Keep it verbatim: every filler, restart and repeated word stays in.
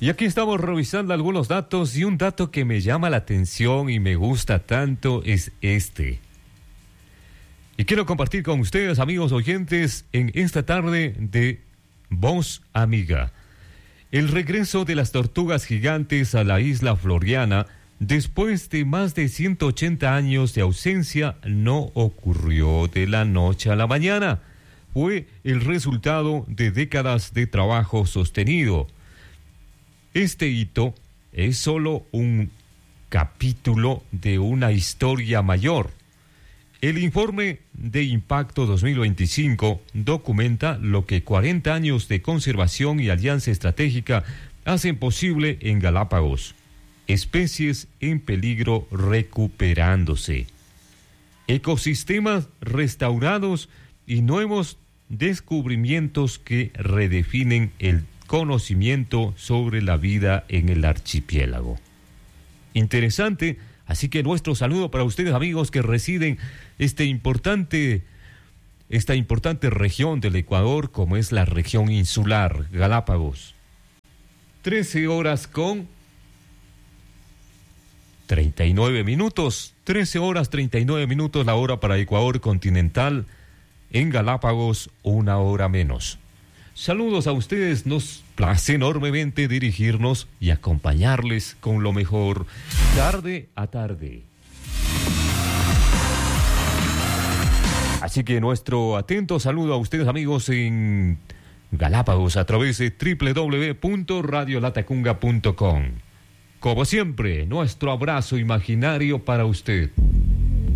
Y aquí estamos revisando algunos datos y un dato que me llama la atención y me gusta tanto es este. Y quiero compartir con ustedes, amigos oyentes, en esta tarde de Voz Amiga. El regreso de las tortugas gigantes a la isla Floriana después de más de ciento ochenta años de ausencia no ocurrió de la noche a la mañana. Fue el resultado de décadas de trabajo sostenido. Este hito es solo un capítulo de una historia mayor. El informe de Impacto dos mil veinticinco documenta lo que cuarenta años de conservación y alianza estratégica hacen posible en Galápagos. Especies en peligro recuperándose. Ecosistemas restaurados y nuevos descubrimientos que redefinen el conocimiento sobre la vida en el archipiélago. Interesante, así que nuestro saludo para ustedes, amigos que residen este importante, esta importante región del Ecuador, como es la región insular, Galápagos. trece horas con treinta y nueve minutos, trece horas treinta y nueve minutos la hora para Ecuador continental, en Galápagos una hora menos. Saludos a ustedes, nos place enormemente dirigirnos y acompañarles con lo mejor, tarde a tarde. Así que nuestro atento saludo a ustedes, amigos, en Galápagos a través de doble u doble u doble u punto radio latacunga punto com. Como siempre, nuestro abrazo imaginario para usted.